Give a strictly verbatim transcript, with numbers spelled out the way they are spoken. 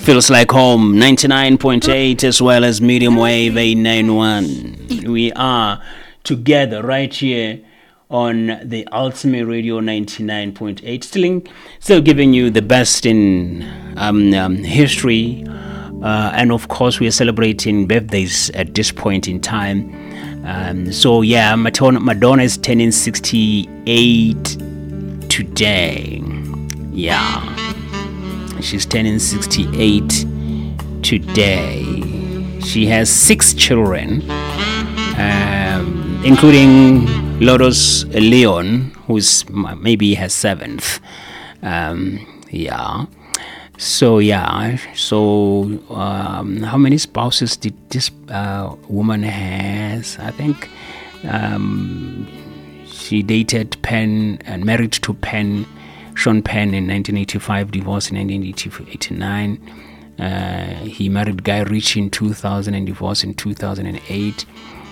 Feels like home, ninety-nine point eight as well as medium wave eight ninety-one. We are together right here on the Ultimate Radio ninety-nine point eight. Still, still giving you the best in um, um, history. Uh, and of course, we are celebrating birthdays at this point in time. Um, so yeah, Madonna, Madonna is turning sixty-eight today. Yeah. She's turning sixty-eight today. She has six children, um, including Lotus Leon, who's maybe her seventh. Um, yeah. So, yeah. So, um, how many spouses did this uh, woman has? I think um, she dated Penn and married to Penn. Sean Penn in nineteen eighty-five, divorced in nineteen eighty-nine. Uh, he married Guy Ritchie in two thousand and divorced in two thousand eight.